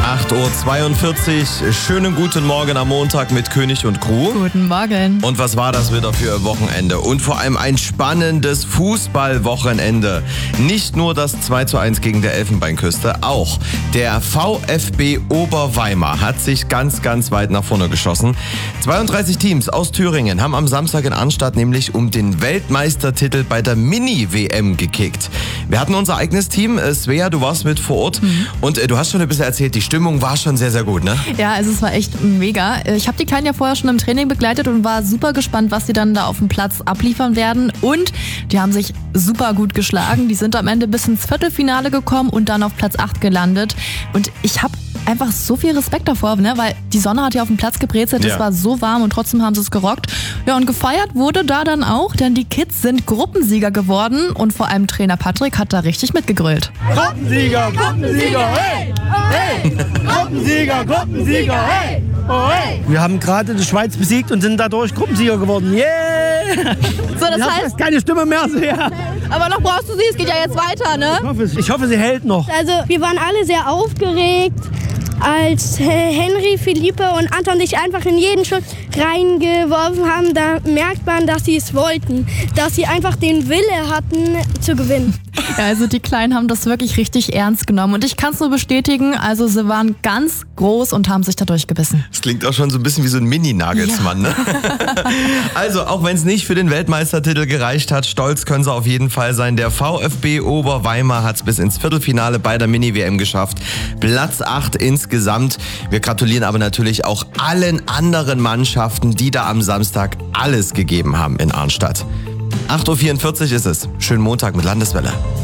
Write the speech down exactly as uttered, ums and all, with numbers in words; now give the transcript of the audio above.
acht Uhr zweiundvierzig. Schönen guten Morgen am Montag mit König und Crew. Guten Morgen. Und was war das wieder für ein Wochenende? Und vor allem ein spannendes Fußballwochenende. Nicht nur das zwei zu eins gegen der Elfenbeinküste, auch der VfB Oberweimar hat sich ganz, ganz weit nach vorne geschossen. zweiunddreißig Teams aus Thüringen haben am Samstag in Arnstadt nämlich um den Weltmeistertitel bei der Mini-W M gekickt. Wir hatten unser eigenes Team. Svea, du warst mit vor Ort mhm. und äh, du hast schon ein bisschen erzählt, die Stimmung war schon sehr, sehr gut, ne? Ja, also es war echt mega. Ich habe die Kleinen ja vorher schon im Training begleitet und war super gespannt, was sie dann da auf dem Platz abliefern werden. Und die haben sich super gut geschlagen. Die sind am Ende bis ins Viertelfinale gekommen und dann auf Platz acht gelandet. Und ich habe einfach so viel Respekt davor, ne? Weil die Sonne hat ja auf dem Platz gebrezelt, es ja. war so warm und trotzdem haben sie es gerockt. Ja, und gefeiert wurde da dann auch, denn die Kids sind Gruppensieger geworden und vor allem Trainer Patrick hat da richtig mitgegrölt. Gruppenssieger, Gruppensieger, hey, hey, Gruppensieger, Gruppensieger, hey, oh, hey. Wir haben gerade die Schweiz besiegt und sind dadurch Gruppensieger geworden, yeah! So, das ich heißt, hab keine Stimme mehr, so, ja. Aber noch brauchst du sie, es geht ja jetzt weiter, ne? Ich hoffe, ich hoffe, sie hält noch. Also wir waren alle sehr aufgeregt, als Henry, Philippe und Anton sich einfach in jeden Schuss reingeworfen haben. Da merkt man, dass sie es wollten, dass sie einfach den Wille hatten zu gewinnen. Ja, also die Kleinen haben das wirklich richtig ernst genommen und ich kann es nur bestätigen, also sie waren ganz groß und haben sich da durchgebissen. Das klingt auch schon so ein bisschen wie so ein Mini-Nagelsmann, ja. ne? Also, auch wenn es nicht für den Weltmeistertitel gereicht hat, stolz können sie auf jeden Fall sein. Der VfB Oberweimar hat es bis ins Viertelfinale bei der Mini-W M geschafft. Platz acht insgesamt. Wir gratulieren aber natürlich auch allen anderen Mannschaften, die da am Samstag alles gegeben haben in Arnstadt. acht Uhr vierundvierzig ist es. Schönen Montag mit Landeswelle.